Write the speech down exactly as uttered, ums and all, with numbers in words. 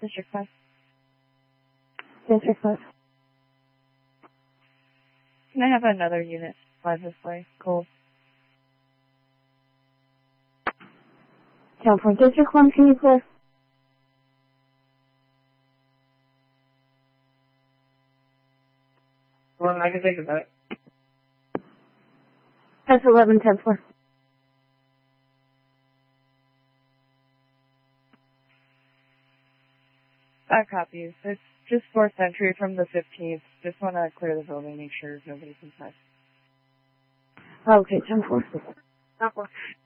District five. District five. Can I have another unit fly this way? Cool. ten four, District one, can you clear? Well, I can think about it. S eleven, ten four. That copies. It's just fourth entry from the fifteenth. Just want to clear the building, make sure nobody's inside. Okay, ten four. ten four.